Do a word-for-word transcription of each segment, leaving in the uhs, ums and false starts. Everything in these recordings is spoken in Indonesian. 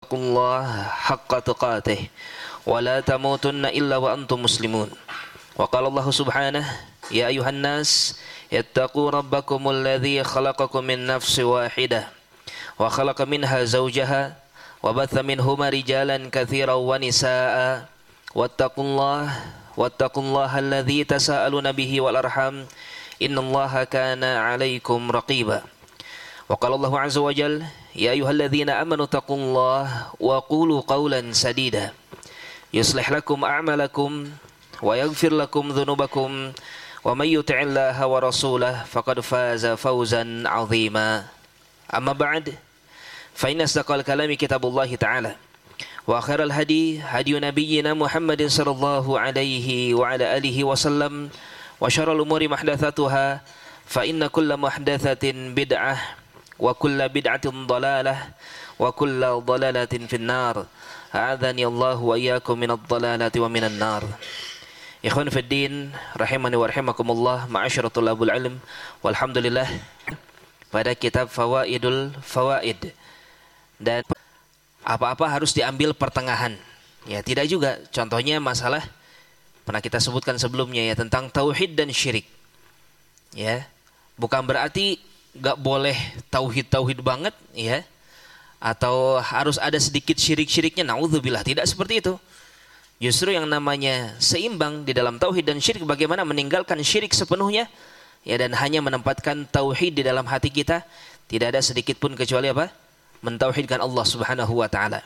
wattaqullaha haqqa tuqatih wa la tamutunna illa wa antum muslimun. Wa qala Allah subhanahu ya ayuhan nas ittaqu rabbakumul ladzi khalaqakum min nafsin wahidah wa khalaqa minha zawjaha wa batha minhuma rijalan katsiran wa nisaa'a wattaqullaha wattaqullaha alladzi tasaaluna bihi wal arham innallaha kana 'alaikum raqiba. Wa qala Allah azza wa jalla ya ayyuhalladzina amanu taqullaha wa qulu qawlan sadida yuslih lakum a'malakum wa yaghfir lakum dhunubakum wa may yuti'illaha wa rasulahu faqad faza fawzan 'azima. Amma ba'd, fa inna asdaqal kalami kitabullahi ta'ala wa khairal hadi hadi nabiyyina Muhammadin sallallahu alaihi wa ala alihi wasallam wa syarrul umuri muhdatsatuha fa inna kulla muhdatsatin bid'ah wa kulla bid'atin dhalalah wa kulla dhalalatin finnar. A'adzani Allah wa iyyakum minadh dhalalati wa minan nar. Ikhwan fid din rahimani wa rahimakumullah, ma'asyiral tulabul ilm, walhamdulillah pada kitab Fawaidul Fawaid. Dan apa-apa harus diambil pertengahan. Ya, tidak juga. Contohnya masalah pernah kita sebutkan sebelumnya ya tentang tauhid dan syirik. Ya. Bukan berarti enggak boleh tauhid-tauhid banget ya. Atau harus ada sedikit syirik-syiriknya. Nauzubillah, tidak seperti itu. Justru yang namanya seimbang di dalam tauhid dan syirik, bagaimana meninggalkan syirik sepenuhnya ya, dan hanya menempatkan tauhid di dalam hati kita. Tidak ada sedikit pun kecuali apa? Mentauhidkan Allah Subhanahu wa taala.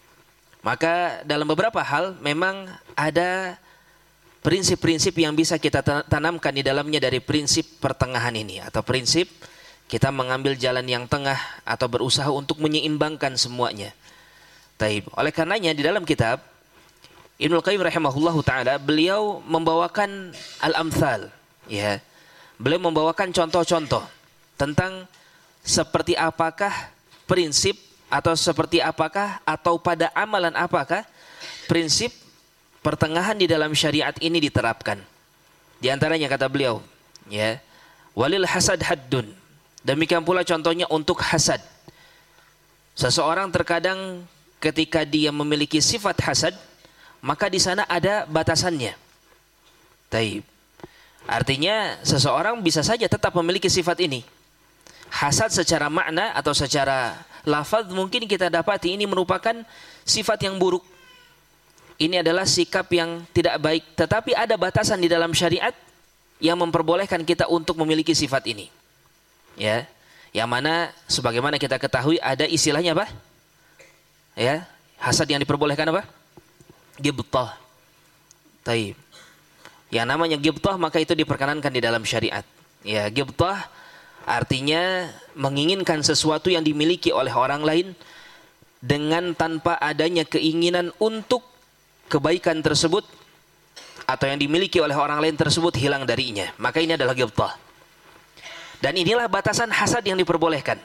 Maka dalam beberapa hal memang ada prinsip-prinsip yang bisa kita tanamkan di dalamnya dari prinsip pertengahan ini, atau prinsip kita mengambil jalan yang tengah atau berusaha untuk menyeimbangkan semuanya. Taib. Oleh karenanya di dalam kitab Ibnul Qayyim rahimahullahu taala beliau membawakan al-amthal ya. Beliau membawakan contoh-contoh tentang seperti apakah prinsip atau seperti apakah atau pada amalan apakah prinsip pertengahan di dalam syariat ini diterapkan. Di antaranya kata beliau ya, walil hasad haddun. Demikian pula contohnya untuk hasad. Seseorang terkadang ketika dia memiliki sifat hasad, maka di sana ada batasannya. Taib. Artinya seseorang bisa saja tetap memiliki sifat ini. Hasad secara makna atau secara lafaz mungkin kita dapati ini merupakan sifat yang buruk. Ini adalah sikap yang tidak baik. Tetapi ada batasan di dalam syariat yang memperbolehkan kita untuk memiliki sifat ini. Ya, yang mana sebagaimana kita ketahui ada istilahnya apa? Ya, hasad yang diperbolehkan apa? Ghibthah. Taib. Yang namanya ghibthah maka itu diperkenankan di dalam syariat. Ya, ghibthah artinya menginginkan sesuatu yang dimiliki oleh orang lain dengan tanpa adanya keinginan untuk kebaikan tersebut atau yang dimiliki oleh orang lain tersebut hilang darinya. Maka ini adalah ghibthah. Dan inilah batasan hasad yang diperbolehkan.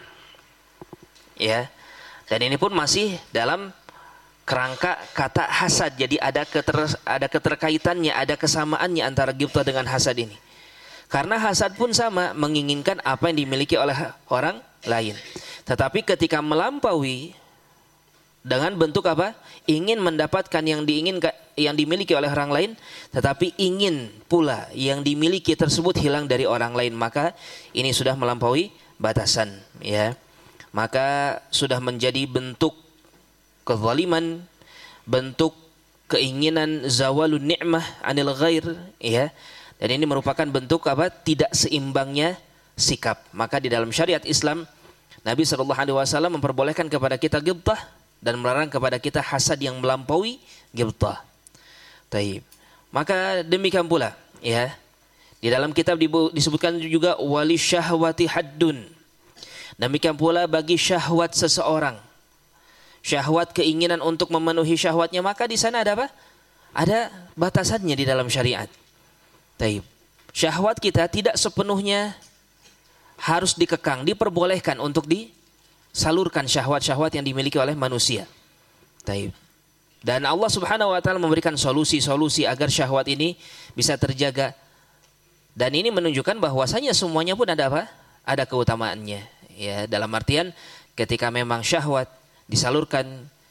Ya. Dan ini pun masih dalam kerangka kata hasad. Jadi ada keter, ada keterkaitannya, ada kesamaannya antara ghibthah dengan hasad ini. Karena hasad pun sama, menginginkan apa yang dimiliki oleh orang lain. Tetapi ketika melampaui dengan bentuk apa? Ingin mendapatkan yang diinginkan, yang dimiliki oleh orang lain, tetapi ingin pula yang dimiliki tersebut hilang dari orang lain, maka ini sudah melampaui batasan, ya. Maka sudah menjadi bentuk kezaliman, bentuk keinginan zawalun ni'mah anil ghair, ya. Dan ini merupakan bentuk apa? Tidak seimbangnya sikap. Maka di dalam syariat Islam Nabi shallallahu alaihi wasallam memperbolehkan kepada kita ghibthah dan melarang kepada kita hasad yang melampaui ghibthah. Taib. Maka demikian pula, ya. Di dalam kitab disebutkan juga wali syahwati haddun. Demikian pula bagi syahwat seseorang. Syahwat, keinginan untuk memenuhi syahwatnya, maka di sana ada apa? Ada batasannya di dalam syariat. Taib. Syahwat kita tidak sepenuhnya harus dikekang, diperbolehkan untuk disalurkan syahwat-syahwat yang dimiliki oleh manusia. Taib. Dan Allah Subhanahu wa taala memberikan solusi-solusi agar syahwat ini bisa terjaga. Dan ini menunjukkan bahwasanya semuanya pun ada apa? Ada keutamaannya. Ya, dalam artian ketika memang syahwat disalurkan